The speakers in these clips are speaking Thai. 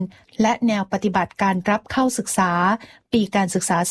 และแนวปฏิบัติการรับเข้าศึกษาปีการศึกษา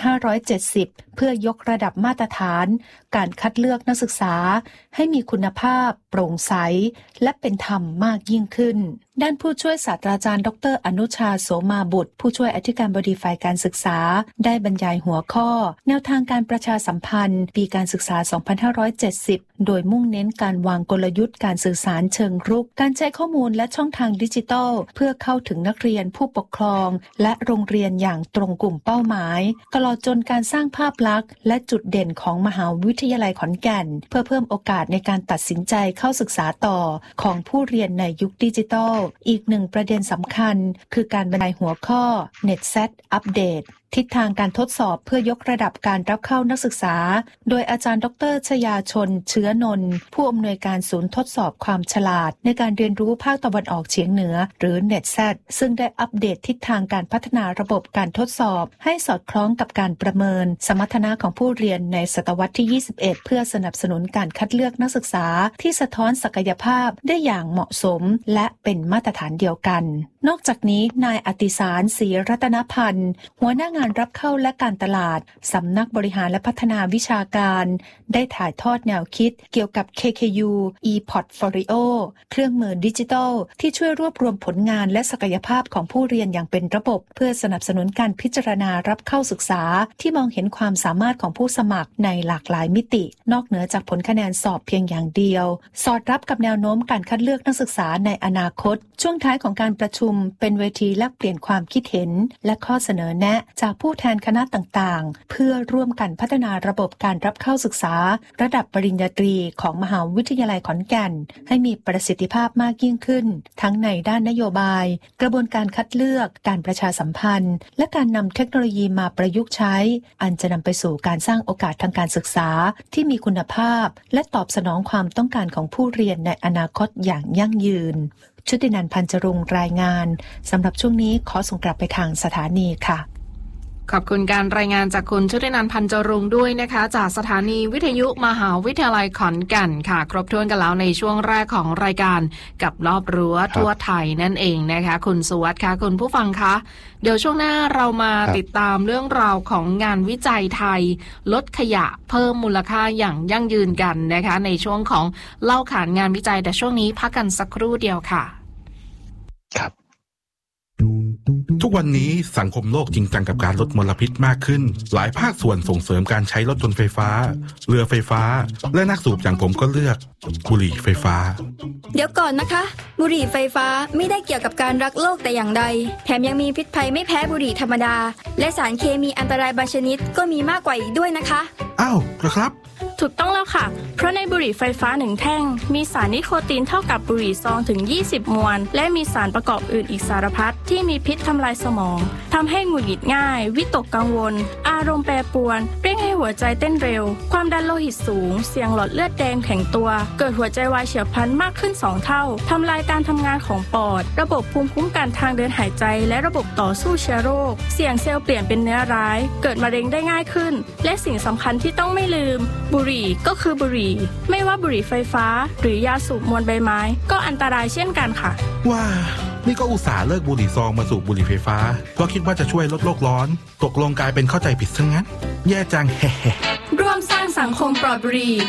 2570 เพื่อยกระดับมาตรฐานการคัดเลือกนักศึกษาให้มีคุณภาพโปร่งใสและเป็นธรรมมากยิ่งขึ้นด้านผู้ช่วยศาสตราจารย์ดร.อนุชาโสมาบุตรผู้ช่วยอธิการบดีฝ่ายการศึกษาได้บรรยายหัวข้อแนวทางการประชาสัมพันธ์ปีการศึกษา 2570 โดยมุ่งเน้นการวางกลยุทธ์การสื่อสารเชิงรุกการใช้ข้อมูลและช่องทางดิจิทัลเพื่อเข้าถึงนักเรียนผู้ปกครองและโรงเรียนอย่างตรงกลุ่มเป้าหมายตลอดจนการสร้างภาพลักษณ์และจุดเด่นของมหาวิทยาลัยขอนแก่นเพื่อเพิ่มโอกาสในการตัดสินใจเข้าศึกษาต่อของผู้เรียนในยุคดิจิทัลอีกหนึ่งประเด็นสำคัญคือการบรรยายหัวข้อ NetSat Updateทิศทางการทดสอบเพื่อยกระดับการรับเข้านักศึกษาโดยอาจารย์ดร.ชยาชนเชื้อนนท์ผู้อำนวยการศูนย์ทดสอบความฉลาดในการเรียนรู้ภาคตะวันออกเฉียงเหนือหรือ NetSat ซึ่งได้อัปเดตทิศทางการพัฒนาระบบการทดสอบให้สอดคล้องกับการประเมินสมรรถนะของผู้เรียนในศตวรรษที่ 21 เพื่อสนับสนุนการคัดเลือกนักศึกษาที่สะท้อนศักยภาพได้อย่างเหมาะสมและเป็นมาตรฐานเดียวกันนอกจากนี้นายอติสารศรีรัตนพันธ์หัวหน้างานรับเข้าและการตลาดสำนักบริหารและพัฒนาวิชาการได้ถ่ายทอดแนวคิดเกี่ยวกับ KKU ePortfolio เครื่องมือดิจิทัลที่ช่วยรวบรวมผลงานและศักยภาพของผู้เรียนอย่างเป็นระบบเพื่อสนับสนุนการพิจารณารับเข้าศึกษาที่มองเห็นความสามารถของผู้สมัครในหลากหลายมิตินอกเหนือจากผลคะแนนสอบเพียงอย่างเดียวสอดรับกับแนวโน้มการคัดเลือกนักศึกษาในอนาคตช่วงท้ายของการประชุมเป็นเวทีแลกเปลี่ยนความคิดเห็นและข้อเสนอแนะจากผู้แทนคณะต่างๆเพื่อร่วมกันพัฒนาระบบการรับเข้าศึกษาระดับปริญญาตรีของมหาวิทยาลัยขอนแก่นให้มีประสิทธิภาพมากยิ่งขึ้นทั้งในด้านนโยบายกระบวนการคัดเลือกการประชาสัมพันธ์และการนำเทคโนโลยีมาประยุกต์ใช้อันจะนำไปสู่การสร้างโอกาสทางการศึกษาที่มีคุณภาพและตอบสนองความต้องการของผู้เรียนในอนาคตอย่างยั่งยืนชุตินันท์ พันจรุงรายงานสำหรับช่วงนี้ขอส่งกลับไปทางสถานีค่ะขอบคุณการรายงานจากคุณชุตินันท์ พันจรุงด้วยนะคะจากสถานีวิทยุมหาวิทยาลัยขอนแก่นค่ะครบถ้วนกันแล้วในช่วงแรกของรายการกับรอบรั้วทั่วไทยนั่นเองนะคะคุณสุวัสดิ์ค่ะคุณผู้ฟังคะเดี๋ยวช่วงหน้าเรามาติดตามเรื่องราวของงานวิจัยไทยลดขยะเพิ่มมูลค่าอย่างยั่งยืนกันนะคะในช่วงของเล่าขานงานวิจัยแต่ช่วงนี้พักกันสักครู่เดียวค่ะครับทุกวันนี้สังคมโลกจริงจังกับการลดมลพิษมากขึ้นหลายภาคส่วนส่งเสริมการใช้รถยนต์ไฟฟ้าเรือไฟฟ้าและนักสูบอย่างผมก็เลือกบุหรี่ไฟฟ้าเดี๋ยวก่อนนะคะบุหรี่ไฟฟ้าไม่ได้เกี่ยวกับการรักโลกแต่อย่างใดแถมยังมีพิษภัยไม่แพ้บุหรี่ธรรมดาและสารเคมีอันตรายบางชนิดก็มีมากกว่าอีกด้วยนะคะอ้าวเหรอครับถูกต้องแล้วค่ะเพราะในบุหรี่ไฟฟ้า1แท่งมีสารนิโคตินเท่ากับบุหรี่ซองถึง20มวลและมีสารประกอบอื่นอีกสารพัดที่มีพิษทำลายสมองทำให้หงุดหงิดง่ายวิตกกังวลอารมณ์แปรปรวนเร่งให้หัวใจเต้นเร็วความดันโลหิตสูงเสี่ยงหลอดเลือดแดงแข็งตัวเกิดหัวใจวายเฉียบพลันมากขึ้น2เท่าทำลายการทำงานของปอดระบบภูมิคุ้มกันทางเดินหายใจและระบบต่อสู้เชื้อโรคเสี่ยงเซลล์เปลี่ยนเป็นเนื้อร้ายเกิดมะเร็งได้ง่ายขึ้นและสิ่งสำคัญที่ต้องไม่ลืมบุหรี่ก็คือบุหรี่ไม่ว่าบุหรี่ไฟฟ้าหรือยาสูบมวลใบไม้ก็อันตรายเช่นกันค่ะว้านี่ก็อุตส่าห์เลิกบุหรี่ซองมาสูบบุหรี่ไฟฟ้าเพราะคิดว่าจะช่วยลดโลกร้อนตกลงกลายเป็นเข้าใจผิดซะงั้นแย่จังร่วมสร้างสังคมปลอดบุหรี่